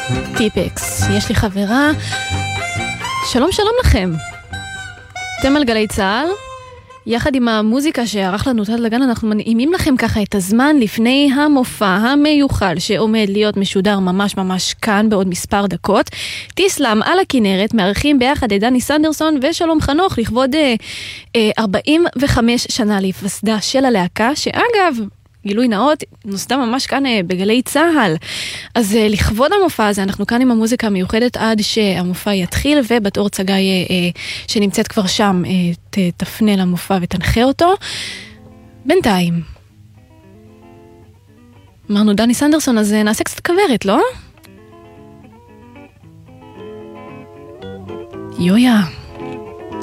טיפקס, יש לי חברה. שלום שלום לכם. אתם על גלי צהל. יחד עם המוזיקה שערך לנו תד לגן, אנחנו מנעימים לכם ככה את הזמן לפני המופע המיוחל שעומד להיות משודר ממש ממש כאן בעוד מספר דקות. תיסלם על הכנרת מארחים ביחד את דני סנדרסון ושלום חנוך לכבוד 45 שנה להיווסדה של הלהקה, שאגב, גילוי נאות, נוסדה ממש כאן בגלי צהל. אז לכבוד המופע הזה, אנחנו כאן עם המוזיקה המיוחדת עד שהמופע יתחיל, ובת אור צגאי שנמצאת כבר שם תפנה למופע ותנחה אותו. בינתיים, אמרנו דני סנדרסון, אז נעשה קצת כברת, לא? יויה.